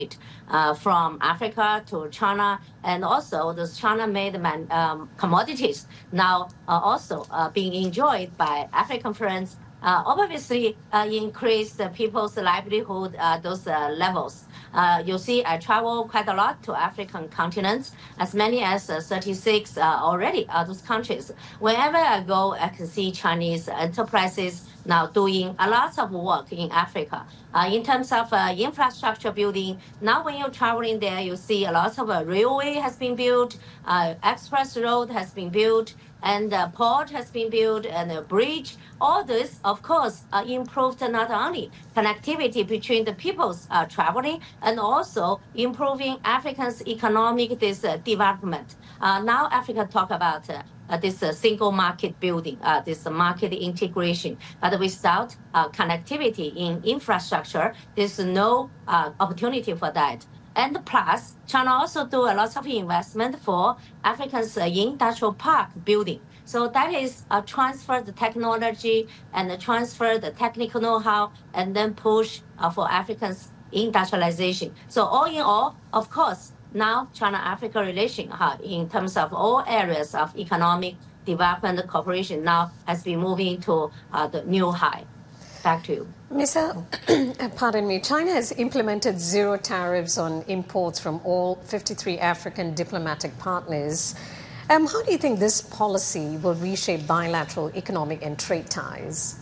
from Africa to China, and also those China-made commodities now are also being enjoyed by African friends. Obviously, increase the people's livelihood, those levels. You see, I travel quite a lot to African continents, as many as 36 already, those countries. Wherever I go, I can see Chinese enterprises now doing a lot of work in Africa. In terms of infrastructure building, now when you're traveling there, you see a lot of railway has been built, express road has been built, and the port has been built, and a bridge. All this, of course, improved not only connectivity between the peoples traveling, and also improving Africans' economic development. Now Africa talk about this single market building, this market integration. But without connectivity in infrastructure, there's no opportunity for that. And plus, China also do a lot of investment for Africa's industrial park building. So that is transfer the technology and transfer the technical know-how, and then push for Africans' industrialization. So all in all, of course, now China-Africa relation in terms of all areas of economic development cooperation now has been moving to the new high. Back to you. Misa, pardon me, China has implemented zero tariffs on imports from all 53 African diplomatic partners. How do you think this policy will reshape bilateral economic and trade ties?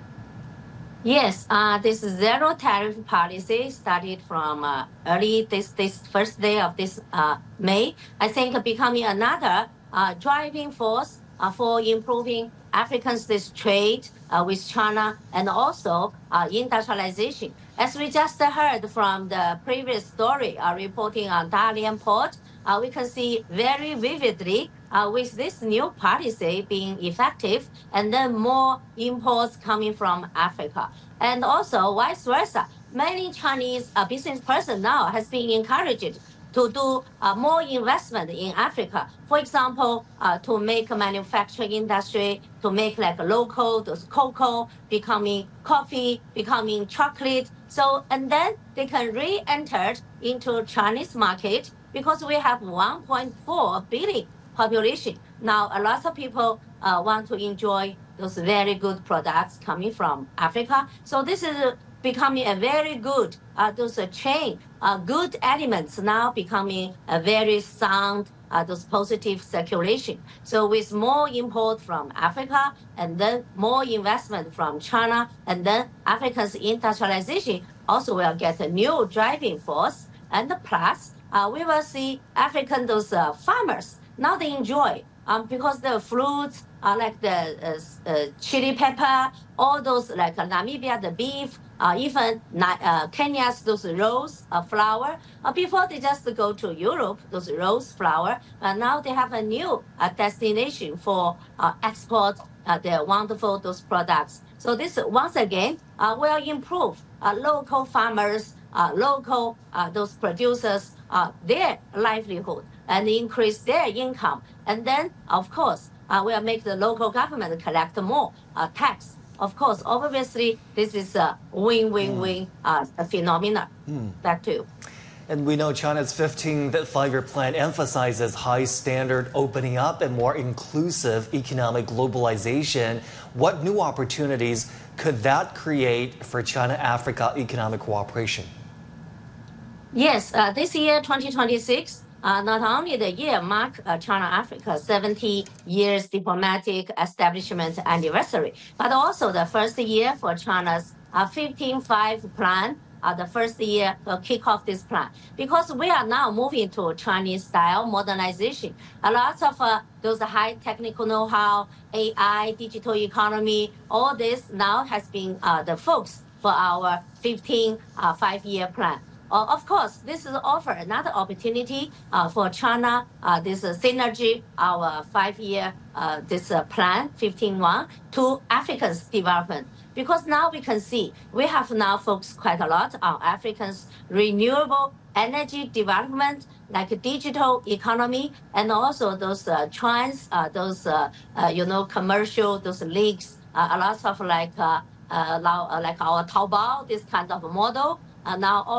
Yes, this zero tariff policy started from early this first day of this May. I think becoming another driving force for improving Africans' this trade with China, and also industrialization. As we just heard from the previous story reporting on Dalian Port, we can see very vividly with this new policy being effective, and then more imports coming from Africa. And also vice versa, many Chinese business person now has been encouraged to do more investment in Africa. For example, to make a manufacturing industry, to make like local, those cocoa, becoming coffee, becoming chocolate. So, and then they can re-enter into Chinese market, because we have 1.4 billion population. Now, a lot of people want to enjoy those very good products coming from Africa. So this is becoming a very good, those chain, good elements now becoming a very sound, those positive circulation. So with more import from Africa, and then more investment from China, and then Africa's industrialization also will get a new driving force. And plus, we will see African those farmers now they enjoy because the fruits like the chili pepper, all those like Namibia, the beef, even Kenya's those rose flower. Before they just go to Europe, those rose flower, now they have a new destination for export their wonderful those products. So this once again will improve local farmers, local those producers, their livelihood, and increase their income. And then, of course, will make the local government collect more tax. Of course, obviously, this is a win-win-win phenomenon. Back to you. And we know China's 15th five-year plan emphasizes high standard opening up and more inclusive economic globalization. What new opportunities could that create for China-Africa economic cooperation? Yes, this year, 2026, not only the year mark China-Africa 70 years diplomatic establishment anniversary, but also the first year for China's 15-5 plan, the first year to kick off this plan. Because we are now moving to Chinese style modernization. A lot of those high technical know-how, AI, digital economy, all this now has been the focus for our 5-year plan. Of course, this is offer another opportunity for China, this synergy, our 5-year this plan, 15-1, to Africa's development. Because now we can see we have now focused quite a lot on Africa's renewable energy development, like digital economy, and also those commercial, those leagues, a lot of like our Taobao, this kind of model. Now